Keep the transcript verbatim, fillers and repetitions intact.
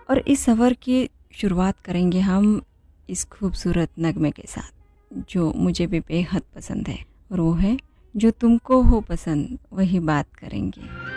और इस सफ़र की शुरुआत करेंगे हम इस खूबसूरत नगमे के साथ जो मुझे भी बेहद पसंद है, और वो है जो तुमको हो पसंद वही बात करेंगे।